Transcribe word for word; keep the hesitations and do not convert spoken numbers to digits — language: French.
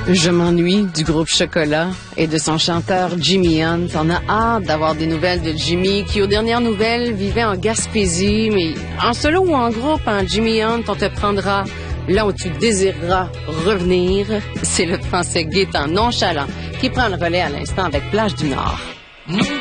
Je m'ennuie du groupe Chocolat et de son chanteur Jimmy Hunt. On a hâte d'avoir des nouvelles de Jimmy, qui aux dernières nouvelles vivait en Gaspésie, mais en solo ou en groupe, hein, Jimmy Hunt, on te prendra là où tu désireras revenir. C'est le français Gaétan nonchalant qui prend le relais à l'instant avec Plage du Nord.